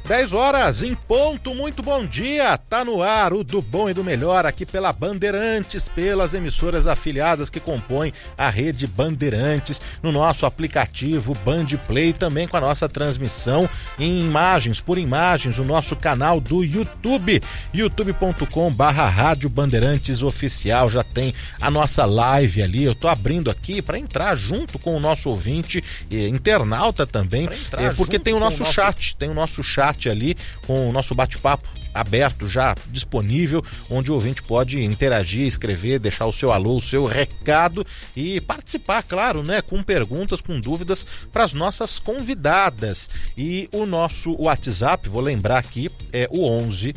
10 horas em ponto, muito bom dia, tá no ar o do bom e do melhor aqui pela Bandeirantes, pelas emissoras afiliadas que compõem a rede Bandeirantes, no nosso aplicativo Band Play, também com a nossa transmissão em imagens, por imagens, no nosso canal do YouTube, youtube.com/Rádio Bandeirantes Oficial, já tem a nossa live ali, eu tô abrindo aqui para entrar junto com o nosso ouvinte, internauta também, porque tem o nosso chat, ali com o nosso bate-papo aberto, já disponível, onde o ouvinte pode interagir, escrever, deixar o seu alô, o seu recado e participar, claro, né, com perguntas, com dúvidas para as nossas convidadas. E o nosso WhatsApp, vou lembrar aqui, é o 11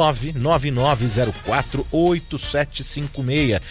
99904 8756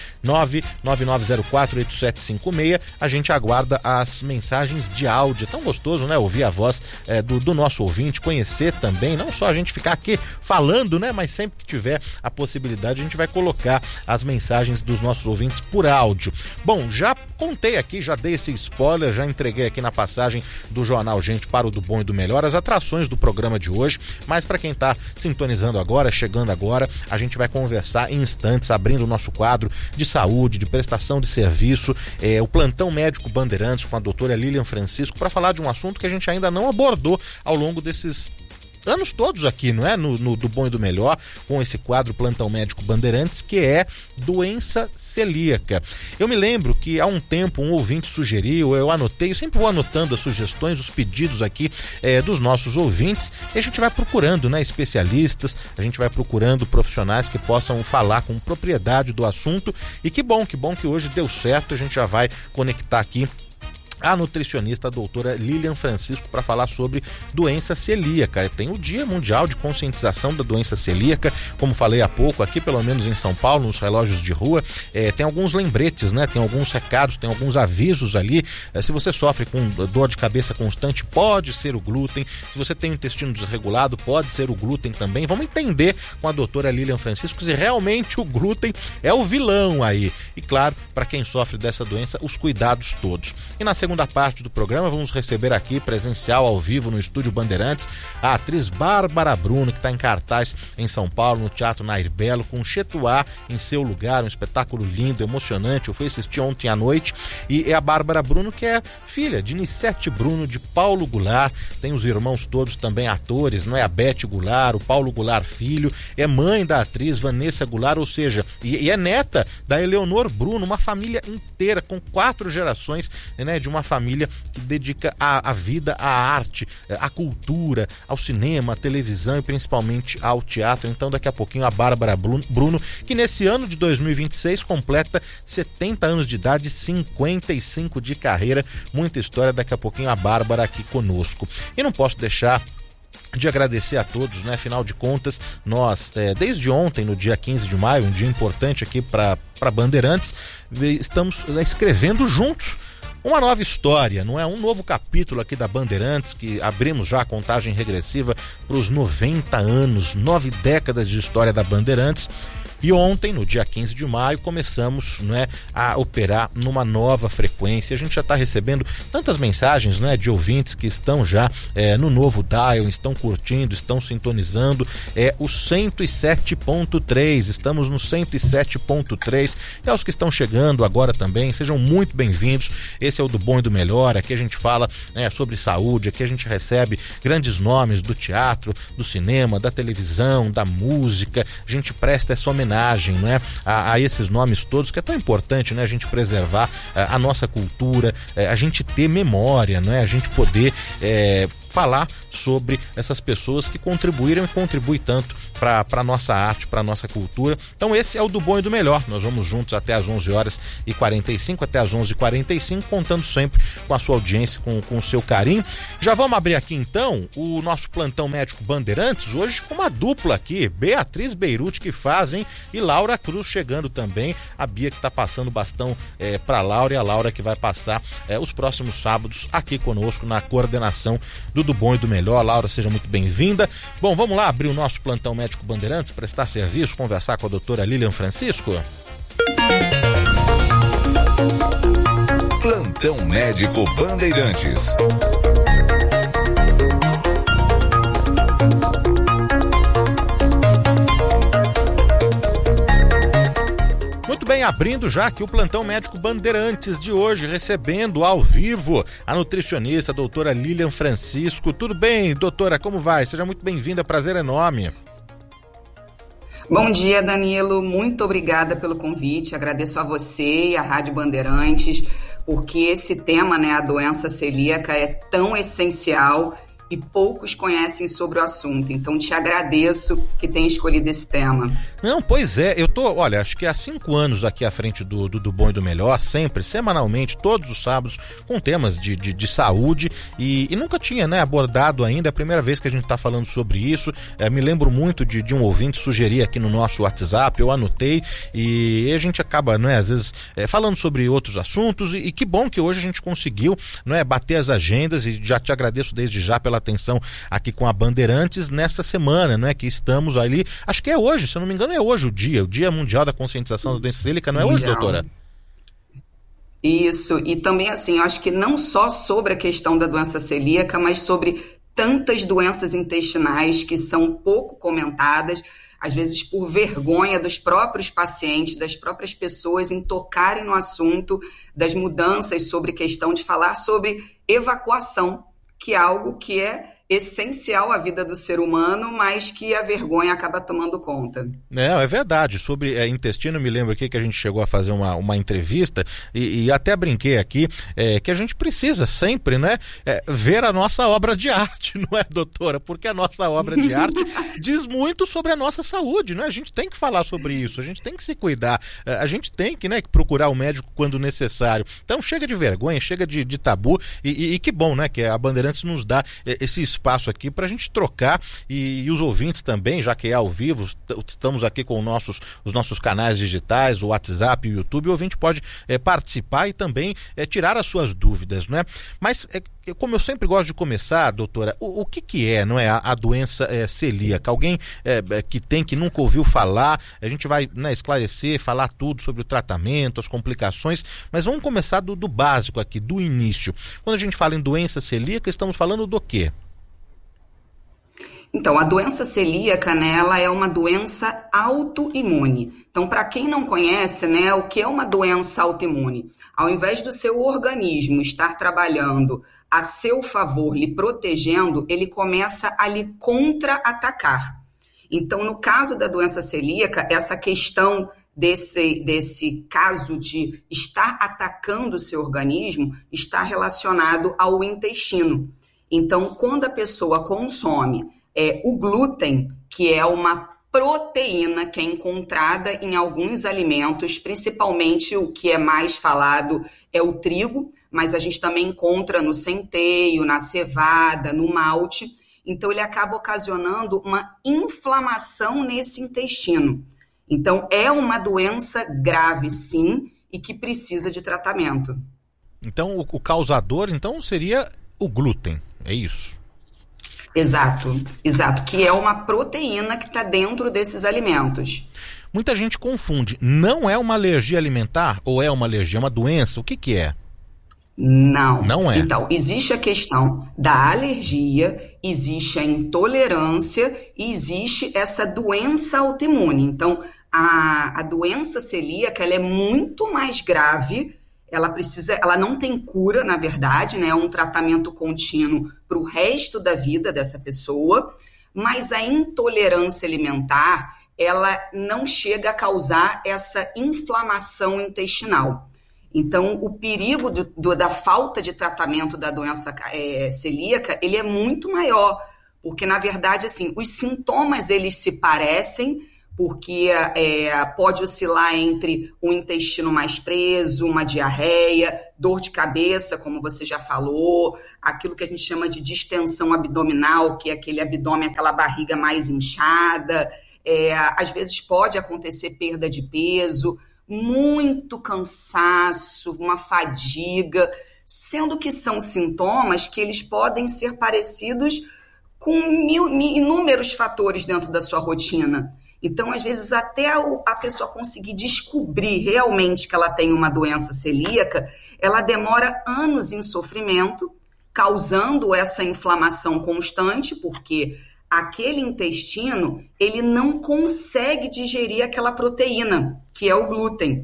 99904 8756. A gente aguarda as mensagens de áudio. É tão gostoso, né, ouvir a voz do nosso ouvinte, conhecer também, não só a gente ficar aqui falando, né? Mas sempre que tiver a possibilidade, a gente vai colocar as mensagens dos nossos ouvintes por áudio. Bom, já contei aqui, já dei esse spoiler, já entreguei aqui na passagem do Jornal Gente para o do bom e do melhor, as atrações do programa de hoje, mas para quem está sintonizando agora, chegando agora, a gente vai conversar em instantes, abrindo o nosso quadro de saúde, de prestação de serviço, o Plantão Médico Bandeirantes com a doutora Lilian Francisco, para falar de um assunto que a gente ainda não abordou ao longo desses anos todos aqui, não é? No do bom e do melhor, com esse quadro Plantão Médico Bandeirantes, que é doença celíaca. Eu me lembro que há um tempo um ouvinte sugeriu, eu anotei, eu sempre vou anotando as sugestões, os pedidos aqui dos nossos ouvintes, e a gente vai procurando, né, especialistas, a gente vai procurando profissionais que possam falar com propriedade do assunto, e que bom que hoje deu certo, a gente já vai conectar aqui a nutricionista, a doutora Lilian Francisco, para falar sobre doença celíaca. Tem o Dia Mundial de Conscientização da Doença Celíaca, como falei há pouco, aqui pelo menos em São Paulo, nos relógios de rua, tem alguns lembretes, né? Tem alguns recados, tem alguns avisos ali. Se você sofre com dor de cabeça constante, pode ser o glúten. Se você tem o intestino desregulado, pode ser o glúten também. Vamos entender com a doutora Lilian Francisco se realmente o glúten é o vilão aí. E claro, para quem sofre dessa doença, os cuidados todos. E na segunda parte do programa vamos receber aqui presencial ao vivo no Estúdio Bandeirantes a atriz Bárbara Bruno, que está em cartaz em São Paulo no Teatro Nair Belo com Chetuá em seu lugar, um espetáculo lindo, emocionante. Eu fui assistir ontem à noite e é a Bárbara Bruno, que é filha de Nicete Bruno, de Paulo Goulart, tem os irmãos todos também atores, não é? A Bete Goulart, o Paulo Goulart filho, é mãe da atriz Vanessa Goulart, ou seja, e é neta da Eleonor Bruno, uma família inteira com 4 gerações, né, de uma família que dedica a vida à arte, à cultura, ao cinema, à televisão e principalmente ao teatro. Então daqui a pouquinho a Bárbara Bruno, que nesse ano de 2026 completa 70 anos de idade, 55 de carreira, muita história. Daqui a pouquinho a Bárbara aqui conosco. E não posso deixar de agradecer a todos, né? Afinal de contas, nós, desde ontem, no dia 15 de maio, um dia importante aqui para Bandeirantes, estamos escrevendo juntos uma nova história, não é? Um novo capítulo aqui da Bandeirantes, que abrimos já a contagem regressiva para os 90 anos, 9 décadas de história da Bandeirantes. E ontem, no dia 15 de maio, começamos, né, a operar numa nova frequência. A gente já está recebendo tantas mensagens, né, de ouvintes que estão já no novo dial, estão curtindo, estão sintonizando. O 107.3, estamos no 107.3. E aos que estão chegando agora também, sejam muito bem-vindos. Esse é o do bom e do melhor. Aqui a gente fala, né, sobre saúde, aqui a gente recebe grandes nomes do teatro, do cinema, da televisão, da música. A gente presta essa homenagem, né, a esses nomes todos, que é tão importante, né, a gente preservar a nossa cultura, a gente ter memória, né, a gente poder falar sobre essas pessoas que contribuíram e contribuem tanto para a nossa arte, para a nossa cultura. Então esse é o do bom e do melhor. Nós vamos juntos até às 11h45, até às 11h45, contando sempre com a sua audiência, com o seu carinho. Já vamos abrir aqui então o nosso Plantão Médico Bandeirantes, hoje com uma dupla aqui, Beatriz Beirute que fazem e Laura Cruz chegando também, a Bia que está passando o bastão para Laura, e a Laura que vai passar os próximos sábados aqui conosco na coordenação do bom e do melhor. Laura, seja muito bem-vinda. Bom, vamos lá abrir o nosso Plantão Médico Bandeirantes, prestar serviço, conversar com a doutora Lilian Francisco. Plantão Médico Bandeirantes. abrindo já aqui o Plantão Médico Bandeirantes de hoje, recebendo ao vivo a nutricionista, a doutora Lilian Francisco. Tudo bem, doutora? Como vai? Seja muito bem-vinda, prazer enorme. Bom dia, Danilo. Muito obrigada pelo convite. Agradeço a você e à Rádio Bandeirantes, porque esse tema, a doença celíaca, é tão essencial e poucos conhecem sobre o assunto. Então, te agradeço que tenha escolhido esse tema. Não, pois é, eu olha, acho que há 5 anos aqui à frente do Bom e do Melhor, sempre, semanalmente, todos os sábados, com temas de saúde e nunca tinha, abordado ainda, é a primeira vez que a gente está falando sobre isso. Me lembro muito de um ouvinte sugerir aqui no nosso WhatsApp, eu anotei e a gente acaba, às vezes, falando sobre outros assuntos e que bom que hoje a gente conseguiu, bater as agendas e já te agradeço desde já pela atenção aqui com a Bandeirantes nessa semana, que estamos ali, acho que é hoje, se eu não me engano é hoje o Dia Mundial da Conscientização da Doença Celíaca, não é hoje, doutora? Isso, e também assim, eu acho que não só sobre a questão da doença celíaca, mas sobre tantas doenças intestinais que são pouco comentadas, às vezes por vergonha dos próprios pacientes, das próprias pessoas em tocarem no assunto das mudanças sobre questão de falar sobre evacuação, que é algo que é essencial à vida do ser humano, mas que a vergonha acaba tomando conta. É verdade. Sobre intestino, me lembro aqui que a gente chegou a fazer uma entrevista e até brinquei aqui que a gente precisa sempre, ver a nossa obra de arte, não é, doutora? Porque a nossa obra de arte diz muito sobre a nossa saúde, A gente tem que falar sobre isso, a gente tem que se cuidar, a gente tem que, procurar o médico quando necessário. Então chega de vergonha, chega de tabu e que bom, que a Bandeirantes nos dá esse espaço aqui para a gente trocar e os ouvintes também, já que é ao vivo, estamos aqui com os nossos canais digitais, o WhatsApp e o YouTube, o ouvinte pode participar e também tirar as suas dúvidas, Mas, como eu sempre gosto de começar, doutora, o que é, a doença celíaca? Alguém que nunca ouviu falar, a gente vai esclarecer, falar tudo sobre o tratamento, as complicações, mas vamos começar do básico aqui, do início. Quando a gente fala em doença celíaca, estamos falando do quê? Então, a doença celíaca, ela é uma doença autoimune. Então, para quem não conhece, o que é uma doença autoimune? Ao invés do seu organismo estar trabalhando a seu favor, lhe protegendo, ele começa a lhe contra-atacar. Então, no caso da doença celíaca, essa questão desse caso de estar atacando o seu organismo está relacionado ao intestino. Então, quando a pessoa consome o glúten, que é uma proteína que é encontrada em alguns alimentos, principalmente o que é mais falado é o trigo, mas a gente também encontra no centeio, na cevada, no malte. Então, ele acaba ocasionando uma inflamação nesse intestino. Então, é uma doença grave, sim, e que precisa de tratamento. Então, o causador, seria o glúten, é isso? Exato, que é uma proteína que está dentro desses alimentos. Muita gente confunde, não é uma alergia alimentar ou é uma alergia, é uma doença? O que é? Não é. Então, existe a questão da alergia, existe a intolerância e existe essa doença autoimune. Então, a doença celíaca ela é muito mais grave. Ela não tem cura, na verdade, é um tratamento contínuo para o resto da vida dessa pessoa, mas a intolerância alimentar, ela não chega a causar essa inflamação intestinal. Então, o perigo da falta de tratamento da doença celíaca, ele é muito maior, porque, na verdade, assim, os sintomas, eles se parecem, porque pode oscilar entre um intestino mais preso, uma diarreia, dor de cabeça, como você já falou, aquilo que a gente chama de distensão abdominal, que é aquele abdômen, aquela barriga mais inchada, às vezes pode acontecer perda de peso, muito cansaço, uma fadiga, sendo que são sintomas que eles podem ser parecidos com inúmeros fatores dentro da sua rotina. Então, às vezes, até a pessoa conseguir descobrir realmente que ela tem uma doença celíaca, ela demora anos em sofrimento, causando essa inflamação constante, porque aquele intestino, ele não consegue digerir aquela proteína, que é o glúten. Então,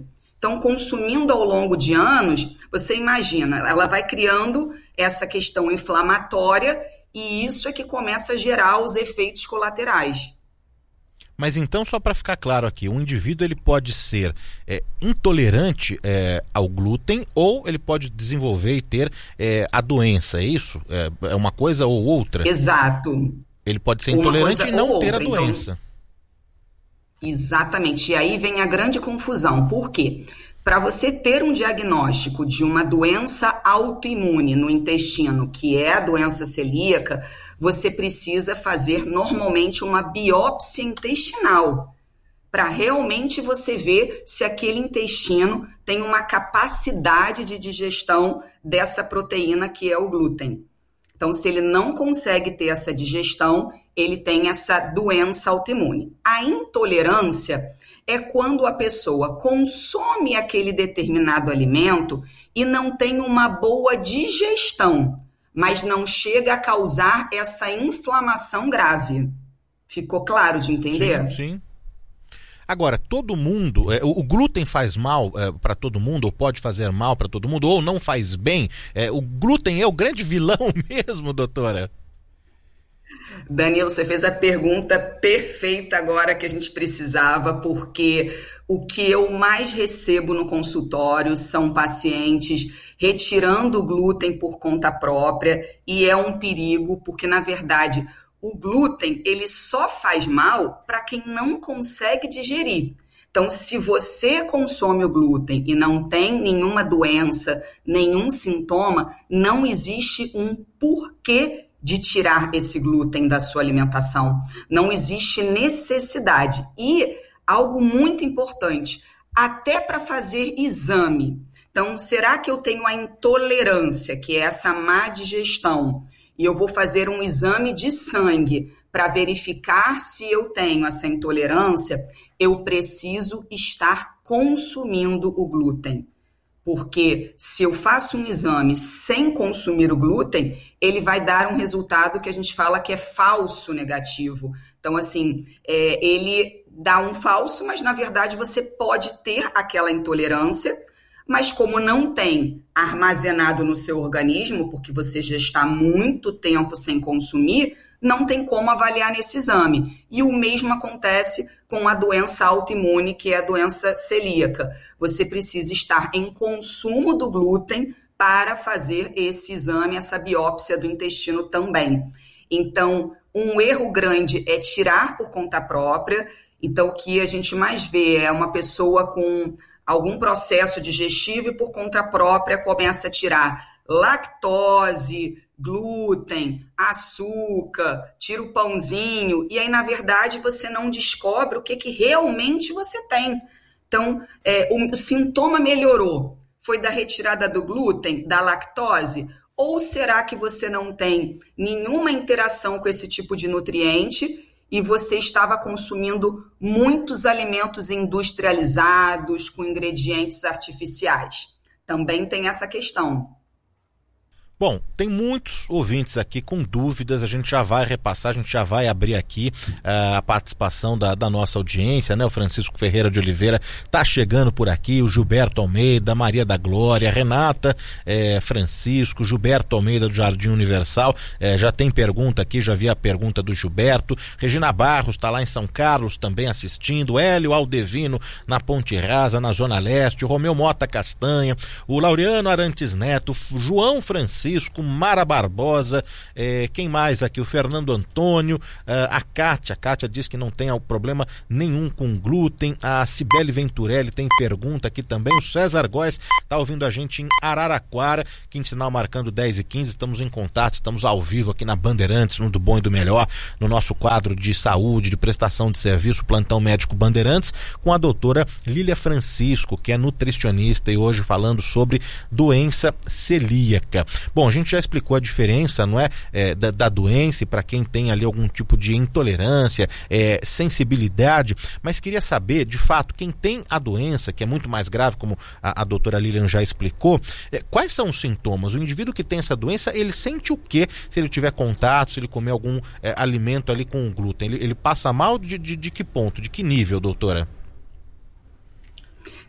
Então, consumindo ao longo de anos, você imagina, ela vai criando essa questão inflamatória e isso é que começa a gerar os efeitos colaterais. Mas então, só para ficar claro aqui, um indivíduo ele pode ser intolerante ao glúten ou ele pode desenvolver e ter a doença, é isso? É uma coisa ou outra? Exato. Ele pode ser intolerante e não ter a doença. Então, exatamente. E aí vem a grande confusão. Por quê? Para você ter um diagnóstico de uma doença autoimune no intestino, que é a doença celíaca, você precisa fazer normalmente uma biópsia intestinal, para realmente você ver se aquele intestino tem uma capacidade de digestão dessa proteína que é o glúten. Então, se ele não consegue ter essa digestão, ele tem essa doença autoimune. A intolerância é quando a pessoa consome aquele determinado alimento e não tem uma boa digestão, mas não chega a causar essa inflamação grave. Ficou claro de entender? Sim, sim. Agora, todo mundo, o glúten faz mal para todo mundo, ou pode fazer mal para todo mundo, ou não faz bem? O glúten é o grande vilão mesmo, doutora? Danilo, você fez a pergunta perfeita agora que a gente precisava, porque o que eu mais recebo no consultório são pacientes retirando o glúten por conta própria, e é um perigo, porque na verdade o glúten ele só faz mal para quem não consegue digerir. Então, se você consome o glúten e não tem nenhuma doença, nenhum sintoma, não existe um porquê de tirar esse glúten da sua alimentação. Não existe necessidade. E algo muito importante, até para fazer exame. Então, será que eu tenho a intolerância, que é essa má digestão, e eu vou fazer um exame de sangue para verificar se eu tenho essa intolerância? Eu preciso estar consumindo o glúten. Porque se eu faço um exame sem consumir o glúten, ele vai dar um resultado que a gente fala que é falso negativo. Então, assim, ele dá um falso, mas na verdade você pode ter aquela intolerância, mas como não tem armazenado no seu organismo, porque você já está muito tempo sem consumir, não tem como avaliar nesse exame. E o mesmo acontece com a doença autoimune, que é a doença celíaca. Você precisa estar em consumo do glúten para fazer esse exame, essa biópsia do intestino também. Então, um erro grande é tirar por conta própria. Então, o que a gente mais vê é uma pessoa com algum processo digestivo e por conta própria começa a tirar lactose, glúten, açúcar, tira o pãozinho, e aí, na verdade, você não descobre o que realmente você tem. Então, o sintoma melhorou. Foi da retirada do glúten, da lactose? Ou será que você não tem nenhuma interação com esse tipo de nutriente e você estava consumindo muitos alimentos industrializados, com ingredientes artificiais? Também tem essa questão. Bom, tem muitos ouvintes aqui com dúvidas, a gente já vai repassar, a gente já vai abrir aqui a participação da nossa audiência, né? O Francisco Ferreira de Oliveira tá chegando por aqui, o Gilberto Almeida, Maria da Glória, Renata Francisco, Gilberto Almeida do Jardim Universal, já tem pergunta aqui, já vi a pergunta do Gilberto, Regina Barros tá lá em São Carlos também assistindo, Hélio Aldevino na Ponte Rasa, na Zona Leste, o Romeu Mota Castanha, o Laureano Arantes Neto, João Francisco, Mara Barbosa, quem mais aqui? O Fernando Antônio, a Kátia diz que não tem problema nenhum com glúten, a Cibele Venturelli tem pergunta aqui também, o César Góes está ouvindo a gente em Araraquara, quinto sinal marcando 10h15, estamos em contato, estamos ao vivo aqui na Bandeirantes, no Do Bom e do Melhor, no nosso quadro de saúde, de prestação de serviço, Plantão Médico Bandeirantes, com a doutora Lília Francisco, que é nutricionista e hoje falando sobre doença celíaca. Bom, a gente já explicou a diferença, não é, da doença e para quem tem ali algum tipo de intolerância, sensibilidade, mas queria saber, de fato, quem tem a doença, que é muito mais grave, como a doutora Lilian já explicou, quais são os sintomas? O indivíduo que tem essa doença, ele sente o quê se ele tiver contato, se ele comer algum alimento ali com glúten? Ele passa mal de que ponto, de que nível, doutora?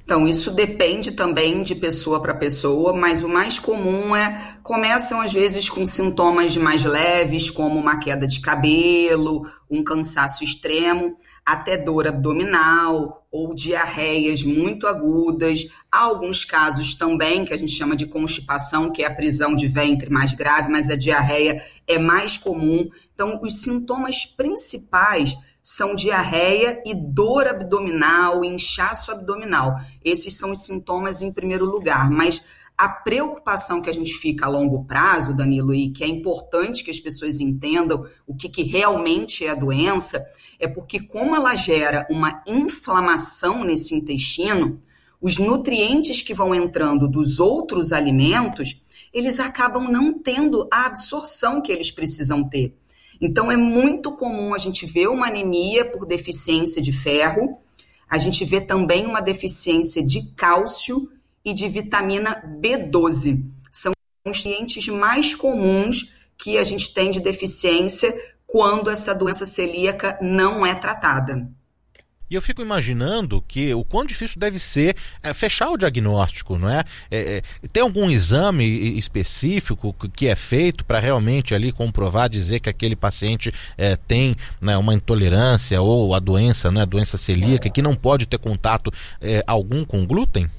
Então, isso depende também de pessoa para pessoa, mas o mais comum começam às vezes com sintomas mais leves, como uma queda de cabelo, um cansaço extremo, até dor abdominal ou diarreias muito agudas. Há alguns casos também que a gente chama de constipação, que é a prisão de ventre mais grave, mas a diarreia é mais comum. Então, os sintomas principais são diarreia e dor abdominal, inchaço abdominal. Esses são os sintomas em primeiro lugar, mas a preocupação que a gente fica a longo prazo, Danilo, e que é importante que as pessoas entendam o que realmente é a doença, é porque como ela gera uma inflamação nesse intestino, os nutrientes que vão entrando dos outros alimentos, eles acabam não tendo a absorção que eles precisam ter. Então, é muito comum a gente ver uma anemia por deficiência de ferro, a gente vê também uma deficiência de cálcio e de vitamina B12. São os nutrientes mais comuns que a gente tem de deficiência quando essa doença celíaca não é tratada. E eu fico imaginando que o quão difícil deve ser fechar o diagnóstico, não é? Tem algum exame específico que é feito para realmente ali comprovar, dizer que aquele paciente tem, né, uma intolerância ou a doença, né, doença celíaca, que não pode ter contato algum com glúten?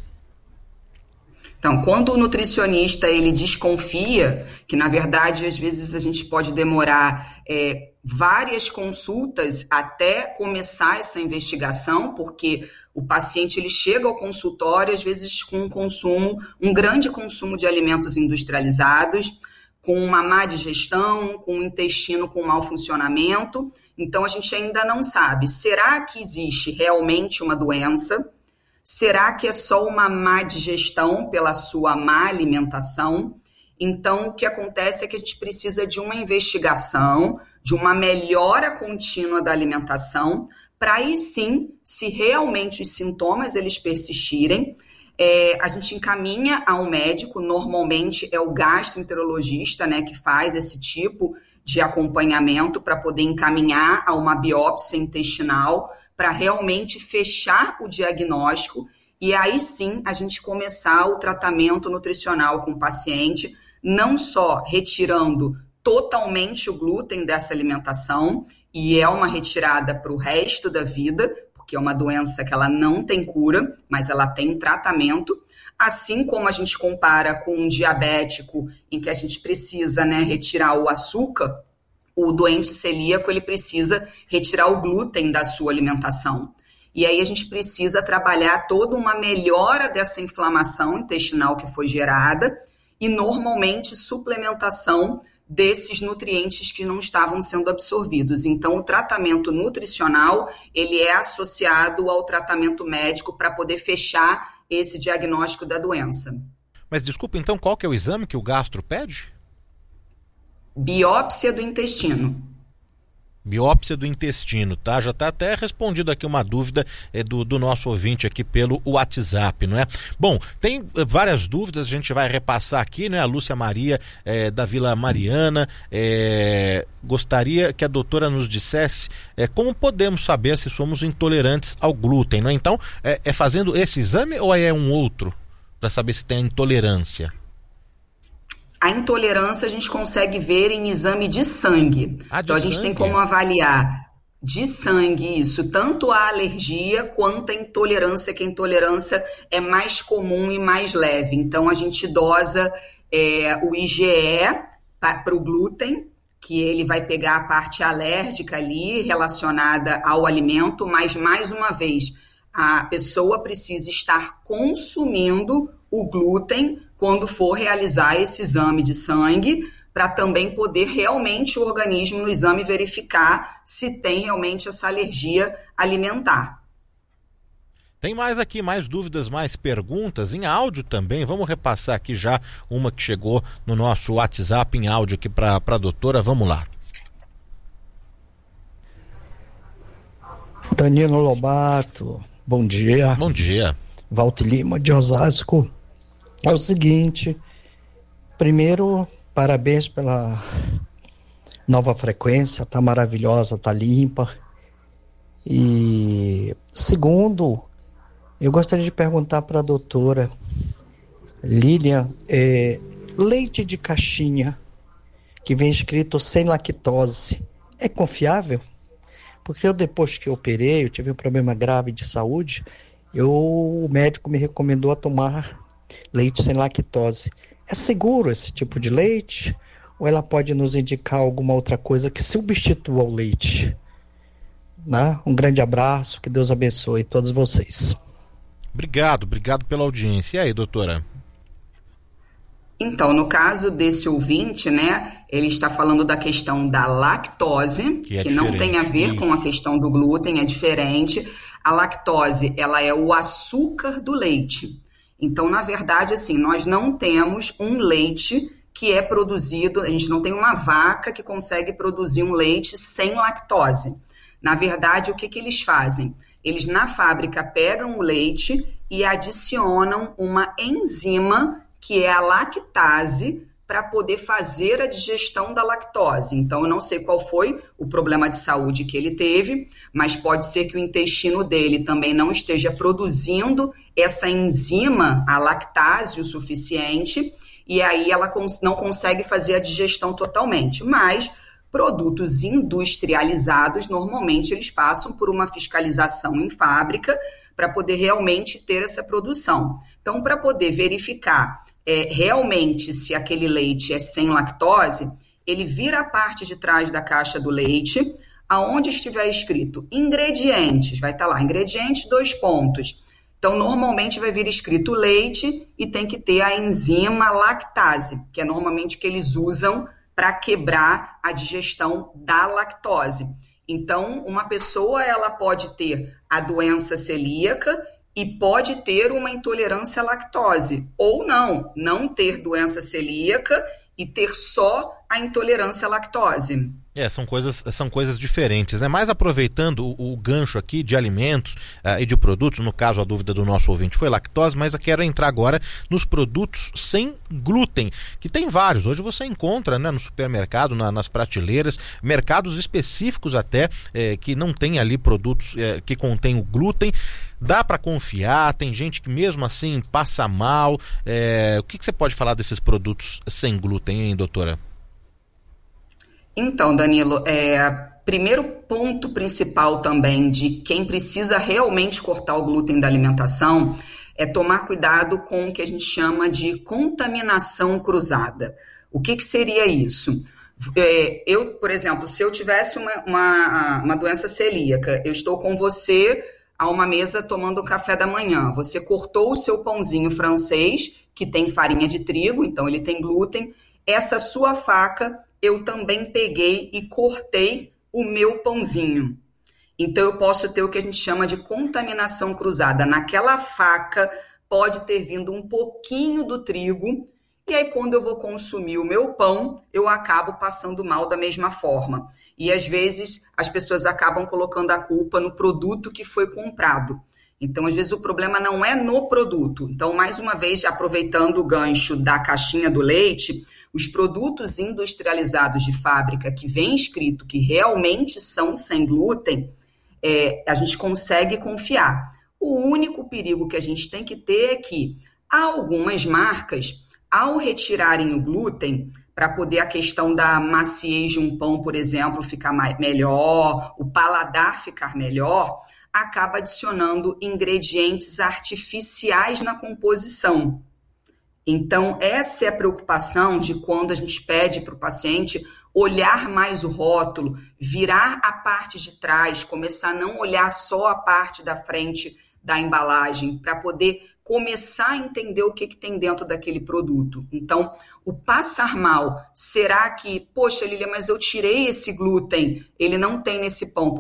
Então, quando o nutricionista ele desconfia, que na verdade às vezes a gente pode demorar várias consultas até começar essa investigação, porque o paciente ele chega ao consultório às vezes com um grande consumo de alimentos industrializados, com uma má digestão, com o intestino com mau funcionamento. Então a gente ainda não sabe, será que existe realmente uma doença? Será que é só uma má digestão pela sua má alimentação? Então, o que acontece é que a gente precisa de uma investigação, de uma melhora contínua da alimentação, para aí sim, se realmente os sintomas eles persistirem, a gente encaminha a um médico, normalmente é o gastroenterologista, né, que faz esse tipo de acompanhamento para poder encaminhar a uma biópsia intestinal, para realmente fechar o diagnóstico e aí sim a gente começar o tratamento nutricional com o paciente, não só retirando totalmente o glúten dessa alimentação, e é uma retirada para o resto da vida, porque é uma doença que ela não tem cura, mas ela tem tratamento, assim como a gente compara com um diabético em que a gente precisa, né, retirar o açúcar. O doente celíaco, ele precisa retirar o glúten da sua alimentação. E aí a gente precisa trabalhar toda uma melhora dessa inflamação intestinal que foi gerada e, normalmente, suplementação desses nutrientes que não estavam sendo absorvidos. Então, o tratamento nutricional, ele é associado ao tratamento médico para poder fechar esse diagnóstico da doença. Mas, desculpa, então, qual que é o exame que o gastro pede? Biópsia do intestino. Biópsia do intestino, tá? Já está até respondido aqui uma dúvida do nosso ouvinte aqui pelo WhatsApp, não é? Bom, tem várias dúvidas, a gente vai repassar aqui, né? A Lúcia Maria da Vila Mariana gostaria que a doutora nos dissesse como podemos saber se somos intolerantes ao glúten, não é? Então, é fazendo esse exame ou é um outro para saber se tem intolerância? A intolerância a gente consegue ver em exame de sangue. Então, a gente tem como avaliar de sangue isso, tanto a alergia quanto a intolerância, que a intolerância é mais comum e mais leve. Então, a gente dosa o IgE para o glúten, que ele vai pegar a parte alérgica ali relacionada ao alimento, mas, mais uma vez, a pessoa precisa estar consumindo o glúten quando for realizar esse exame de sangue, para também poder realmente o organismo no exame verificar se tem realmente essa alergia alimentar. Tem mais dúvidas, mais perguntas em áudio também. Vamos repassar aqui já uma que chegou no nosso WhatsApp em áudio aqui para a doutora. Vamos lá. Danilo Lobato, bom dia. Bom dia. Walter Lima de Osasco. É o seguinte, primeiro, parabéns pela nova frequência, tá maravilhosa, tá limpa. E segundo, Eu gostaria de perguntar para a doutora Lilian, leite de caixinha que vem escrito sem lactose, é confiável? Porque depois que eu operei, eu tive um problema grave de saúde, o médico me recomendou a tomar leite sem lactose. É seguro esse tipo de leite? Ou ela pode nos indicar alguma outra coisa que substitua o leite? Né? Um grande abraço, que Deus abençoe todos vocês. Obrigado pela audiência. E aí, doutora? Então, no caso desse ouvinte, né, ele está falando da questão da lactose, que não tem a ver com a questão do glúten, é diferente. A lactose, ela é o açúcar do leite. Então, na verdade, assim, nós não temos um leite que é produzido, a gente não tem uma vaca que consegue produzir um leite sem lactose. Na verdade, o que eles fazem? Eles, na fábrica, pegam o leite e adicionam uma enzima que é a lactase, para poder fazer a digestão da lactose. Então, eu não sei qual foi o problema de saúde que ele teve, mas pode ser que o intestino dele também não esteja produzindo essa enzima, a lactase, o suficiente, e aí ela não consegue fazer a digestão totalmente. Mas produtos industrializados, normalmente, eles passam por uma fiscalização em fábrica para poder realmente ter essa produção. Então, para poder verificar realmente se aquele leite é sem lactose, ele vira a parte de trás da caixa do leite, aonde estiver escrito ingredientes, vai estar lá, ingredientes, 2 pontos. Então, normalmente vai vir escrito leite e tem que ter a enzima lactase, que é normalmente que eles usam para quebrar a digestão da lactose. Então, uma pessoa, ela pode ter a doença celíaca e pode ter uma intolerância à lactose, ou não ter doença celíaca e ter só a intolerância à lactose. São coisas diferentes, né? Mas aproveitando o gancho aqui de alimentos e de produtos, no caso a dúvida do nosso ouvinte foi lactose, mas eu quero entrar agora nos produtos sem glúten, que tem vários. Hoje você encontra, né, no supermercado, nas prateleiras, mercados específicos até, que não tem ali produtos que contêm o glúten. Dá para confiar? Tem gente que mesmo assim passa mal. O que você pode falar desses produtos sem glúten, hein, doutora? Então, Danilo, primeiro ponto principal também de quem precisa realmente cortar o glúten da alimentação é tomar cuidado com o que a gente chama de contaminação cruzada. O que seria isso? Eu, por exemplo, se eu tivesse uma doença celíaca, eu estou com você a uma mesa tomando um café da manhã, você cortou o seu pãozinho francês, que tem farinha de trigo, então ele tem glúten, essa sua faca eu também peguei e cortei o meu pãozinho. Então, eu posso ter o que a gente chama de contaminação cruzada. Naquela faca pode ter vindo um pouquinho do trigo, e aí quando eu vou consumir o meu pão, eu acabo passando mal da mesma forma. E às vezes as pessoas acabam colocando a culpa no produto que foi comprado. Então, às vezes o problema não é no produto. Então, mais uma vez, aproveitando o gancho da caixinha do leite, os produtos industrializados de fábrica que vem escrito que realmente são sem glúten, a gente consegue confiar. O único perigo que a gente tem que ter é que algumas marcas, ao retirarem o glúten, para poder a questão da maciez de um pão, por exemplo, ficar melhor, o paladar ficar melhor, acaba adicionando ingredientes artificiais na composição. Então, essa é a preocupação de quando a gente pede para o paciente olhar mais o rótulo, virar a parte de trás, começar a não olhar só a parte da frente da embalagem, para poder começar a entender o que tem dentro daquele produto. Então, o passar mal, será que, poxa, Lília, mas eu tirei esse glúten, ele não tem nesse pão,